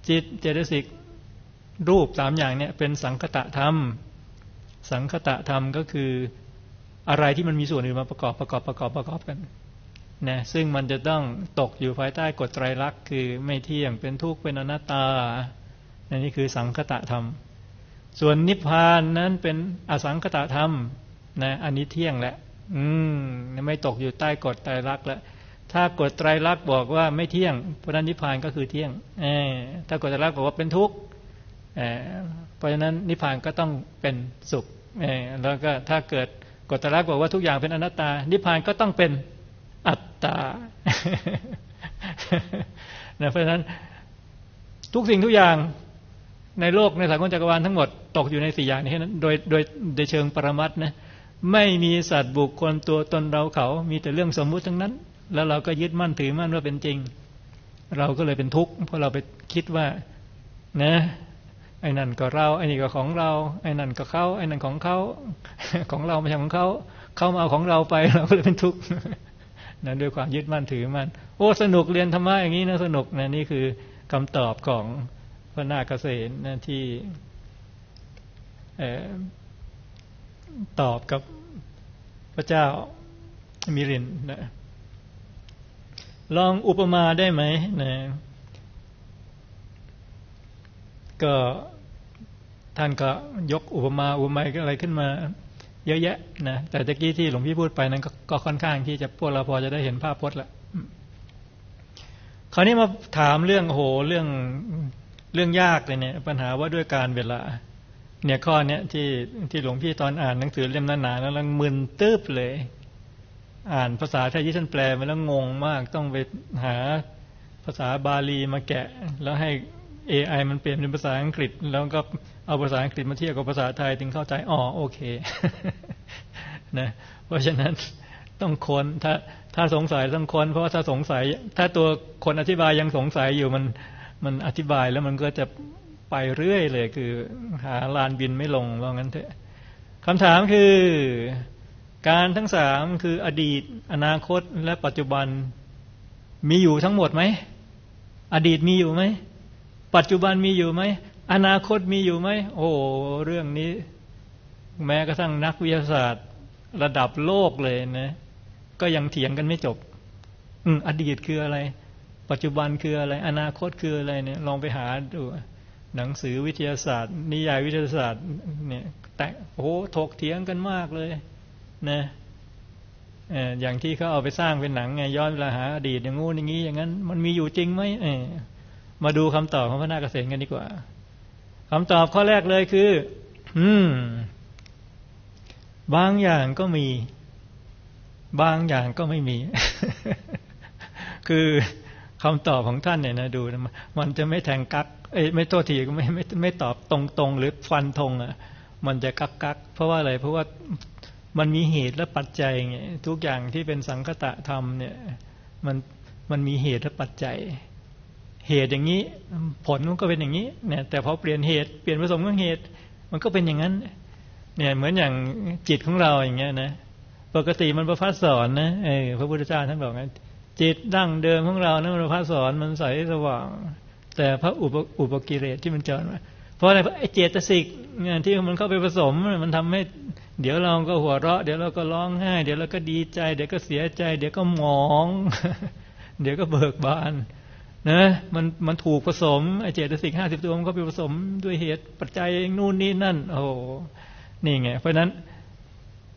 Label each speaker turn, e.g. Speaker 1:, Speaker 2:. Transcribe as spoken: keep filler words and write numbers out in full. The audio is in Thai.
Speaker 1: จิตเจตสิกรูปสามอย่างเนี่ยเป็นสังคตธรรมสังคตธรรมก็คืออะไรที่มันมีส่วนอื่นมาประกอบประกอบประกอบประกอบกันนะซึ่งมันจะต้องตกอยู่ภายใต้กฎไตรลักษณ์คือไม่เที่ยงเป็นทุกข์เป็นอนัตตานี่คือสังคตธรรมส่วนนิพพานนั้นเป็นอสังคตธรรมนะอันนี้เที่ยงแหละอืมไม่ตกอยู่ใต้กฎไตรลักษณ์แล้วถ้ากฎไตรลักษณ์บอกว่าไม่เที่ยงเพราะนั้นนิพพานก็คือเที่ยงเออถ้ากฎไตรลักษณ์บอกว่าเป็นทุกข์เออเพราะฉะนั้นนิพพานก็ต้องเป็นสุขเออแล้วก็ถ้าเกิดกฎไตรลักษณ์บอกว่าทุกอย่างเป็นอนัตตานิพพานก็ต้องเป็นอัตตานะเพราะฉะนั้นทุกสิ่งทุกอย่างในโลกในสากลจักรวาลทั้งหมดตกอยู่ในสี่อย่างนี้นั้นโดยโดยโดยเชิงปรมัตถ์นะไม่มีสัตว์บุคคลตัวตนเราเขามีแต่เรื่องสมมุติทั้งนั้นแล้วเราก็ยึดมั่นถือมั่นว่าเป็นจริงเราก็เลยเป็นทุกข์เพราะเราไปคิดว่านะไอ้นั่นก็เราไอ้นี่ก็ของเราไอ้นั่นก็เขาไอ้นั่นของเขาของเราไม่ใช่ของเขาเขามาเอาของเราไปเราก็เลยเป็นทุกข์นะด้วยความยึดมั่นถือมั่นโอ้สนุกเรียนธรรมะอย่างนี้นะสนุกนะนี่คือคำตอบของพระนาคเษนนะที่ตอบกับพระเจ้ามิรินนะลองอุปมาได้ไหมนะก็ท่านก็ยกอุปมาอุปไมยอะไรขึ้นมาเยอะแยะนะแต่ตะกี้ที่หลวงพี่พูดไปนั้นก็ค่อนข้างที่จะพวกเราพอจะได้เห็นภาพพจน์ละคราวนี้มาถามเรื่องโอ้โหเรื่องเรื่องยากเลยเนี่ยปัญหาว่าด้วยการเวลาเนี่ยข้อเนี้ยที่ที่หลวงพี่ตอนอ่านหนังสือเล่มนั้นหนาแล้วมึนตึ๊บเลยอ่านภาษาไทยที่ท่านแปลมาแล้วงงมากต้องไปหาภาษาบาลีมาแกะแล้วให้ เอ ไอ มันเปลี่ยนเป็นภาษาอังกฤษแล้วก็เอาภาษาอังกฤษมาเทียบกับภาษาไทยถึงเข้าใจอ๋อโอเคนะเพราะฉะนั้นต้องค้นถ้าถ้าสงสัยต้องค้นเพราะว่าถ้าสงสัยถ้าตัวคนอธิบายยังสงสัยอยู่มันมันอธิบายแล้วมันก็จะไปเรื่อยเลยคือหาลานบินไม่ลงว่างั้นเถอะคำถามคือการทั้งสามคืออดีตอนาคตและปัจจุบันมีอยู่ทั้งหมดไหมอดีตมีอยู่ไหมปัจจุบันมีอยู่ไหมอนาคตมีอยู่ไหมโอ้เรื่องนี้แม้กระทั่งนักวิทยาศาสตร์ระดับโลกเลยนะก็ยังเถียงกันไม่จบอืมอดีตคืออะไรปัจจุบันคืออะไรอนาคตคืออะไรเนี่ยลองไปหาดูหนังสือวิทยาศาสตร์นิยายวิทยาศาสตร์เนี่ยแต่โอ้ถกเถียงกันมากเลยนะเอออย่างที่เขาเอาไปสร้างเป็นหนังไงย้อนเวลาหาอดีตอย่างงู้นอย่างนี้อย่างนั้นมันมีอยู่จริงไหมเออมาดูคำตอบของพระนาคเษนกันดีกว่าคำตอบข้อแรกเลยคืออืมบางอย่างก็มีบางอย่างก็ไม่มี คือคำตอบของท่านเนี่ยนะดูนะมันจะไม่แทงกักเอ้ยไม่โทษทีไม่ไม่ไม่ตอบตรงๆหรือฟันธงอ่ะมันจะกักกักเพราะว่าอะไรเพราะว่ามันมีเหตุและปัจจัยไงทุกอย่างที่เป็นสังคตธรรมเนี่ยมันมันมีเหตุและปัจจัยเหตุอย่างนี้ผลมันก็เป็นอย่างนี้เนี่ยแต่พอเปลี่ยนเหตุเปลี่ยนผสมกับเหตุมันก็เป็นอย่างนั้นเนี่ยเหมือนอย่างจิตของเราอย่างเงี้ยนะปกติมันประภัสสรนะเออพระพุทธเจ้าท่านบอกงั้นจิตดั้งเดิมของเรานะมันประภัสสรมันใสสว่างแต่พระอุปอุปกิเลสที่มันเจริญมาเพราะอะไรไอ้เจตสิกเนี่ยที่มันเข้าไปผสมมันทำให้เดี๋ยวเราก็หัวเราะเดี๋ยวเราก็ร้องไห้เดี๋ยวเราก็ดีใจเดี๋ยวก็เสียใจเดี๋ยวก็หมองเดี๋ยวก็เบิกบานนะมันมันถูกผสมไอ้เจตสิกห้าสิบตัวมันก็ไปผสมด้วยเหตุปัจจัยนู่นนี่นั่นโอ้นี่ไงเพราะนั้น